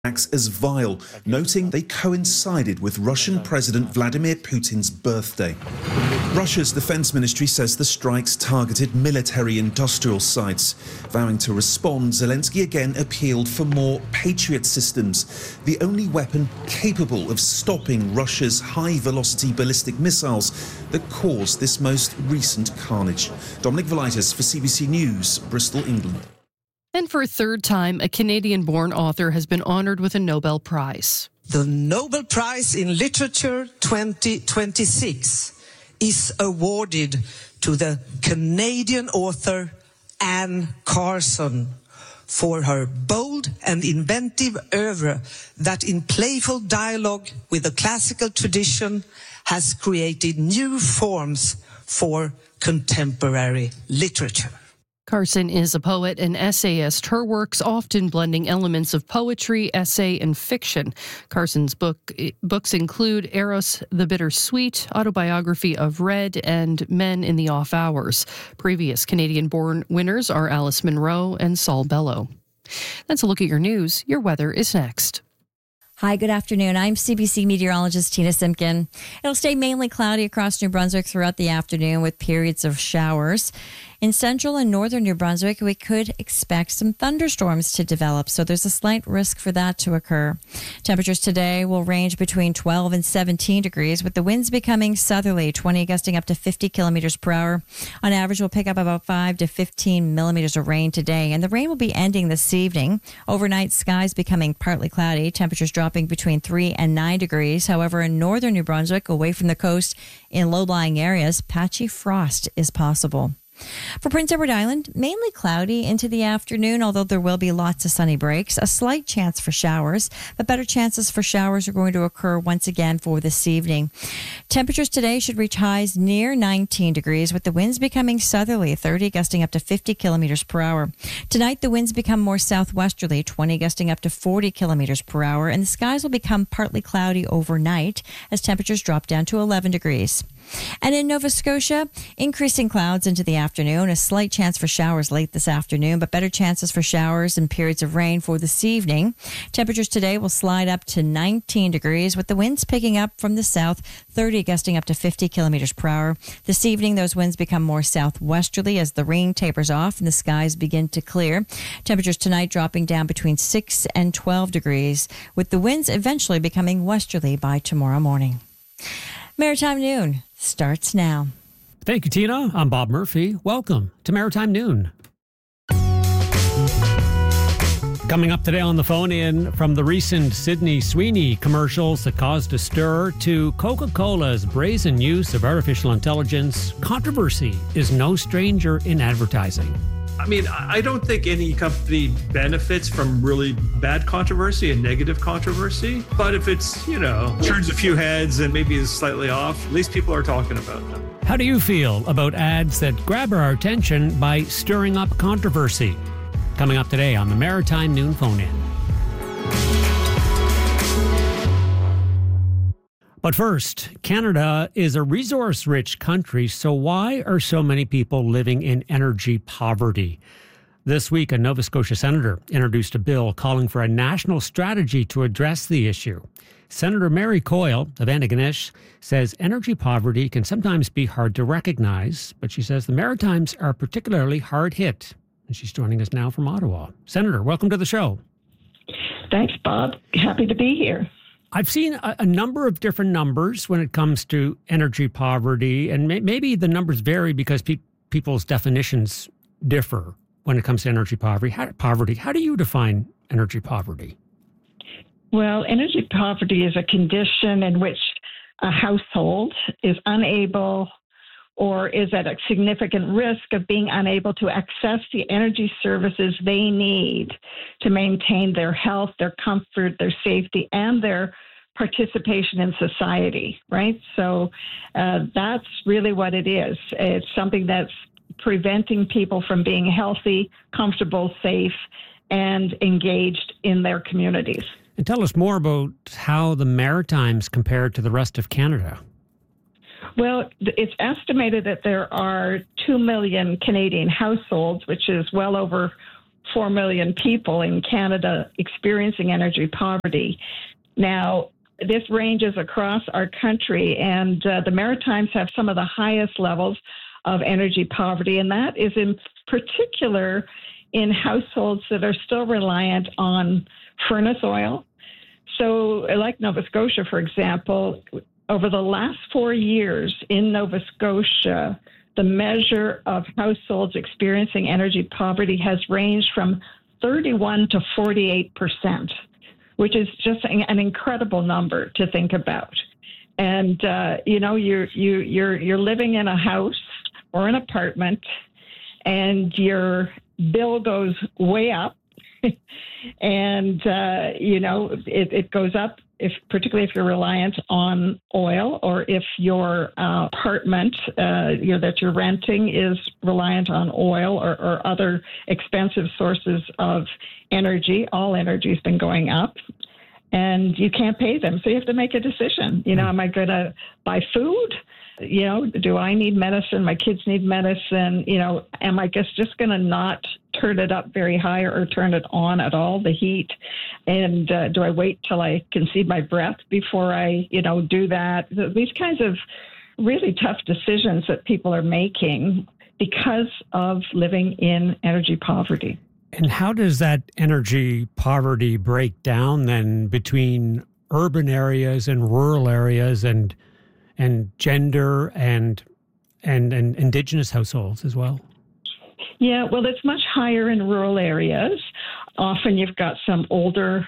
as vile, noting they coincided with Russian President Vladimir Putin's birthday. Russia's defense ministry says the strikes targeted military-industrial sites. Vowing to respond, Zelensky again appealed for more Patriot systems, the only weapon capable of stopping Russia's high-velocity ballistic missiles that caused this most recent carnage. Dominic Velitis for CBC News, Bristol, England. And for a third time, a Canadian-born author has been honoured with a Nobel Prize. The Nobel Prize in Literature 2026 is awarded to the Canadian author Anne Carson for her bold and inventive oeuvre that in playful dialogue with the classical tradition has created new forms for contemporary literature. Carson is a poet and essayist, her works often blending elements of poetry, essay, and fiction. Carson's books include Eros the Bittersweet, Autobiography of Red, and Men in the Off Hours. Previous Canadian-born winners are Alice Munro and Saul Bellow. That's a look at your news. Your weather is next. Hi, good afternoon. I'm CBC meteorologist Tina Simpkin. It'll stay mainly cloudy across New Brunswick throughout the afternoon with periods of showers. In central and northern New Brunswick, we could expect some thunderstorms to develop, so there's a slight risk for that to occur. Temperatures today will range between 12 and 17 degrees, with the winds becoming southerly, 20 gusting up to 50 kilometers per hour. On average, we'll pick up about 5 to 15 millimeters of rain today, and the rain will be ending this evening. Overnight, skies becoming partly cloudy, temperatures dropping between 3 and 9 degrees. However, in northern New Brunswick, away from the coast, in low-lying areas, patchy frost is possible. For Prince Edward Island, mainly cloudy into the afternoon, although there will be lots of sunny breaks. A slight chance for showers, but better chances for showers are going to occur once again for this evening. Temperatures today should reach highs near 19 degrees, with the winds becoming southerly, 30 gusting up to 50 kilometers per hour. Tonight, the winds become more southwesterly, 20 gusting up to 40 kilometers per hour, and the skies will become partly cloudy overnight as temperatures drop down to 11 degrees. And in Nova Scotia, increasing clouds into the afternoon, a slight chance for showers late this afternoon, but better chances for showers and periods of rain for this evening. Temperatures today will slide up to 19 degrees, with the winds picking up from the south, 30 gusting up to 50 kilometers per hour. This evening, those winds become more southwesterly as the rain tapers off and the skies begin to clear. Temperatures tonight dropping down between 6 and 12 degrees, with the winds eventually becoming westerly by tomorrow morning. Maritime Noon starts now. Thank you, Tina. I'm Bob Murphy. Welcome to Maritime Noon. Coming up today on the phone in from the recent Sydney Sweeney commercials that caused a stir to Coca-Cola's brazen use of artificial intelligence, controversy is no stranger in advertising. I mean, I don't think any company benefits from really bad controversy and negative controversy. But if it's, turns a few heads and maybe is slightly off, at least people are talking about them. How do you feel about ads that grab our attention by stirring up controversy? Coming up today on the Maritime Noon Phone-In. But first, Canada is a resource-rich country, so why are so many people living in energy poverty? This week, a Nova Scotia senator introduced a bill calling for a national strategy to address the issue. Senator Mary Coyle of Antigonish says energy poverty can sometimes be hard to recognize, but she says the Maritimes are particularly hard hit. And she's joining us now from Ottawa. Senator, welcome to the show. Thanks, Bob. Happy to be here. I've seen a number of different numbers when it comes to energy poverty, and maybe the numbers vary because people's definitions differ when it comes to energy poverty. How do you define energy poverty? Well, energy poverty is a condition in which a household is unable or is at a significant risk of being unable to access the energy services they need to maintain their health, their comfort, their safety, and their participation in society, right? So that's really what it is. It's something that's preventing people from being healthy, comfortable, safe, and engaged in their communities. And tell us more about how the Maritimes compare to the rest of Canada. Well, it's estimated that there are 2 million Canadian households, which is well over 4 million people in Canada experiencing energy poverty. Now, this ranges across our country, and the Maritimes have some of the highest levels of energy poverty, and that is in particular in households that are still reliant on furnace oil. So, like Nova Scotia, for example, over the last 4 years in Nova Scotia, the measure of households experiencing energy poverty has ranged from 31 to 48%, which is just an incredible number to think about. And you're living in a house or an apartment, and your bill goes way up, and it goes up particularly if you're reliant on oil, or if your apartment that you're renting is reliant on oil or other expensive sources of energy. All energy has been going up, and you can't pay them. So you have to make a decision. Am I going to buy food? Do I need medicine? My kids need medicine. Am I just going to not turn it up very high or turn it on at all, the heat? And do I wait till I can see my breath before I, do that? These kinds of really tough decisions that people are making because of living in energy poverty. And how does that energy poverty break down then between urban areas and rural areas and gender and Indigenous households as well? Yeah, well, it's much higher in rural areas. Often you've got some older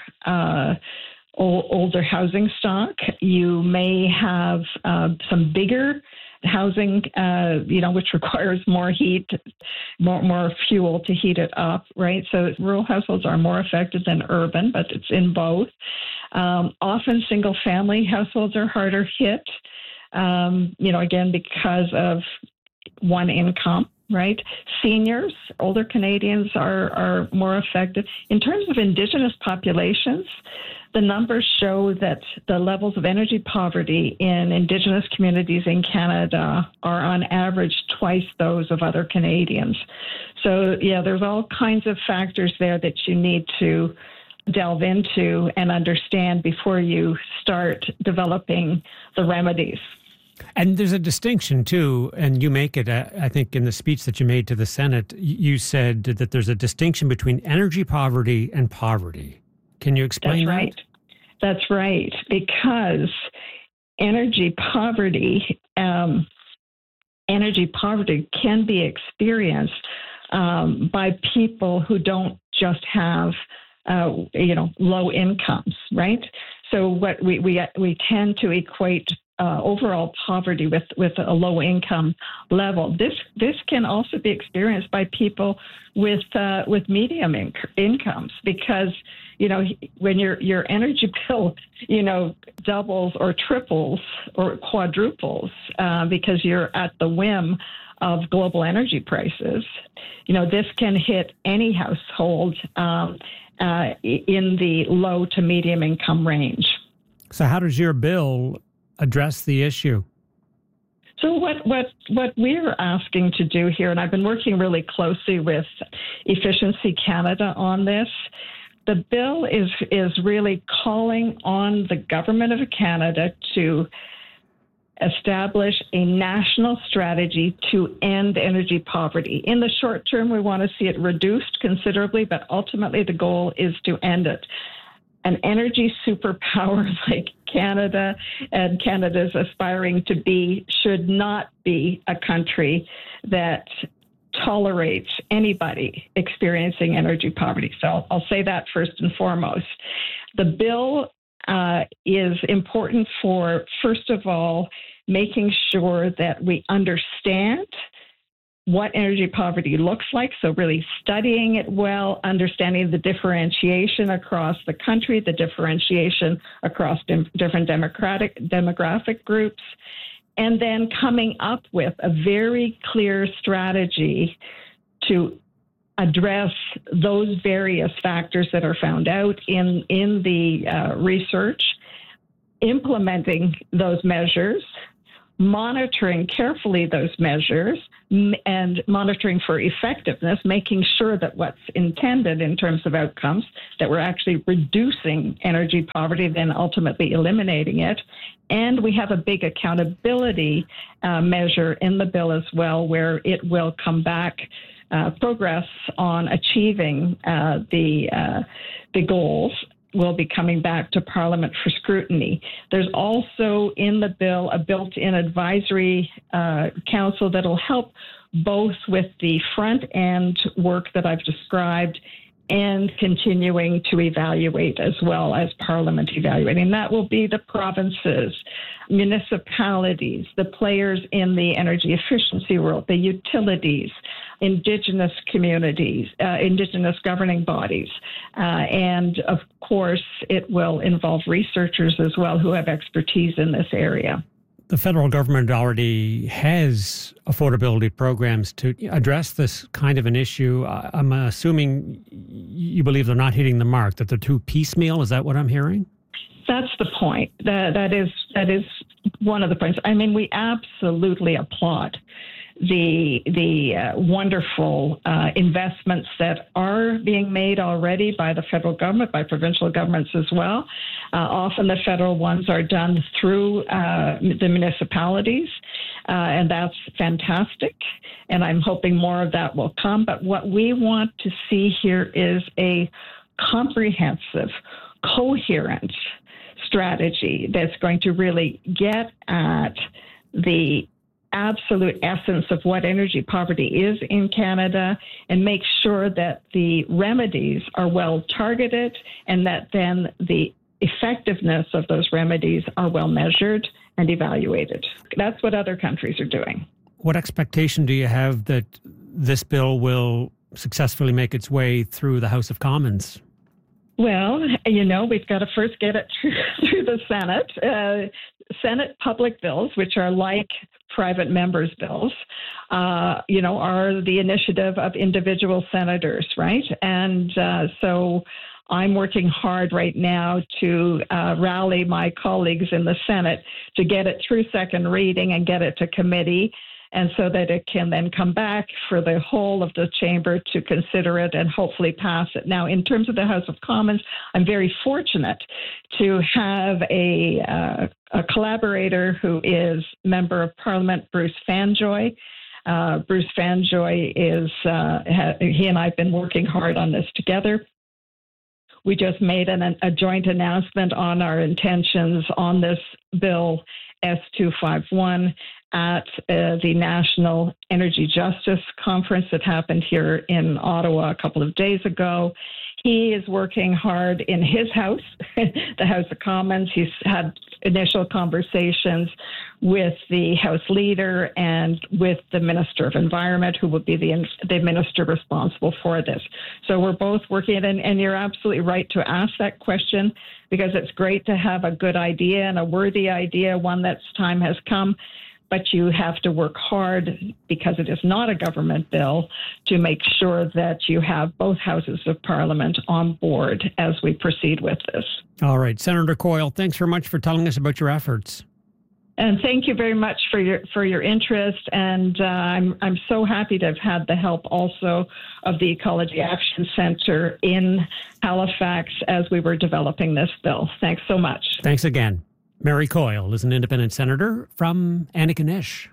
housing stock. You may have some bigger housing, which requires more heat, more fuel to heat it up, right? So rural households are more affected than urban, but it's in both. Often single-family households are harder hit, again, because of one income, right? Seniors, older Canadians are more affected. In terms of Indigenous populations, the numbers show that the levels of energy poverty in Indigenous communities in Canada are on average twice those of other Canadians. So, there's all kinds of factors there that you need to delve into and understand before you start developing the remedies. And there's a distinction, too, and you make it, I think, in the speech that you made to the Senate, you said that there's a distinction between energy poverty and poverty. Can you explain that? That's right. Because energy poverty can be experienced by people who don't just have low incomes, right? So what we tend to equate overall poverty with a low income level. This can also be experienced by people with medium incomes, because when your energy bill doubles or triples or quadruples because you're at the whim of global energy prices, this can hit any household in the low to medium income range. So how does your bill address the issue? So what we're asking to do here, and I've been working really closely with Efficiency Canada on this, the bill is really calling on the government of Canada to establish a national strategy to end energy poverty. In the short term, we want to see it reduced considerably, but ultimately the goal is to end it. An energy superpower like Canada and Canada's aspiring to be should not be a country that tolerates anybody experiencing energy poverty. So I'll say that first and foremost. The bill is important for, first of all, making sure that we understand what energy poverty looks like. So really studying it well, understanding the differentiation across the country, the differentiation across different demographic groups, and then coming up with a very clear strategy to address those various factors that are found out in the research, implementing those measures, monitoring carefully those measures and monitoring for effectiveness, making sure that what's intended in terms of outcomes, that we're actually reducing energy poverty, then ultimately eliminating it. And we have a big accountability measure in the bill as well, where it will come back, progress on achieving the goals will be coming back to Parliament for scrutiny. There's also in the bill a built-in advisory council that will help both with the front-end work that I've described and continuing to evaluate as well as Parliament evaluating. That will be the provinces, municipalities, the players in the energy efficiency world, the utilities, Indigenous communities, Indigenous governing bodies. And of course, it will involve researchers as well who have expertise in this area. The federal government already has affordability programs to address this kind of an issue. I'm assuming you believe they're not hitting the mark, that they're too piecemeal. Is that what I'm hearing? That's the point. That is one of the points. I mean, we absolutely applaud the wonderful investments that are being made already by the federal government, by provincial governments as well. Often the federal ones are done through the municipalities, and that's fantastic. And I'm hoping more of that will come. But what we want to see here is a comprehensive, coherent strategy that's going to really get at the absolute essence of what energy poverty is in Canada and make sure that the remedies are well targeted and that then the effectiveness of those remedies are well measured and evaluated. That's what other countries are doing. What expectation do you have that this bill will successfully make its way through the House of Commons? Well, we've got to first get it through the Senate. Senate public bills, which are like private members' bills, are the initiative of individual senators, right? And so I'm working hard right now to rally my colleagues in the Senate to get it through second reading and get it to committee, and so that it can then come back for the whole of the chamber to consider it and hopefully pass it. Now, in terms of the House of Commons, I'm very fortunate to have a collaborator who is Member of Parliament Bruce Fanjoy. Bruce Fanjoy is, he and I have been working hard on this together. We just made a joint announcement on our intentions on this bill S251 at the National Energy Justice Conference that happened here in Ottawa a couple of days ago. He is working hard in his house, the House of Commons. He's had initial conversations with the House Leader and with the Minister of Environment, who will be the minister responsible for this. So we're both working, and you're absolutely right to ask that question, because it's great to have a good idea and a worthy idea, one that's time has come. But you have to work hard, because it is not a government bill, to make sure that you have both houses of Parliament on board as we proceed with this. All right. Senator Coyle, thanks very much for telling us about your efforts. And thank you very much for your interest. And I'm so happy to have had the help also of the Ecology Action Centre in Halifax as we were developing this bill. Thanks so much. Thanks again. Mary Coyle is an independent senator from Antigonish.